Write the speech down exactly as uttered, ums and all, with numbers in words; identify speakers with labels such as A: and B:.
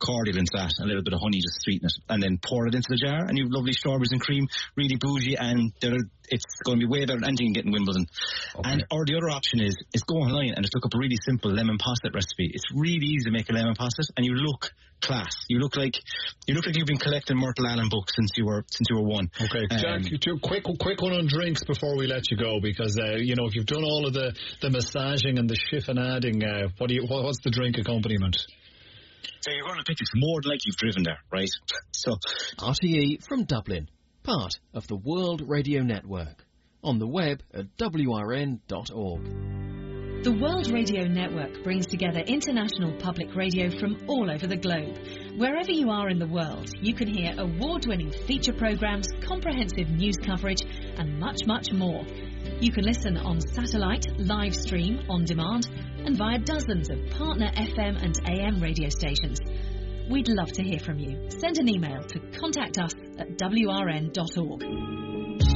A: cordial into that, a little bit of honey just to sweeten it, and then pour it into the jar, and you have lovely strawberries and cream, really bougie, and they're, it's going to be way better than anything you can get in Wimbledon. Okay. And or the other option is is go online and just look up a really simple lemon posset recipe. It's really easy to make a lemon posset, and you look class. You look like you look like you've been collecting Myrtle Allen books since you were since you were one.
B: Okay, um, Jack, you do quick quick one on drinks before we let you go, because uh, you know, if you've done all of the, the massaging and the chiffonading, uh, what do you what, what's the drink accompaniment?
A: So you're going to pick it more than like you've driven there, right? So
C: R T E from Dublin, part of the World Radio Network, on the web at w r n dot org.
D: The World Radio Network brings together international public radio from all over the globe. Wherever you are in the world, you can hear award-winning feature programs, comprehensive news coverage, and much, much more. You can listen on satellite, live stream, on demand, and via dozens of partner F M and A M radio stations. We'd love to hear from you. Send an email to contact us at w r n dot org.